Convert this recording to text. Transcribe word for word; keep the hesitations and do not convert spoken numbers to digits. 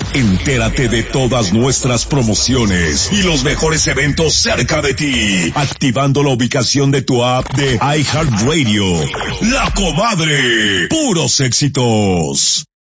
Entérate de todas nuestras promociones y los mejores eventos cerca de ti, activando la ubicación de tu app de iHeartRadio. La Comadre, puros éxitos.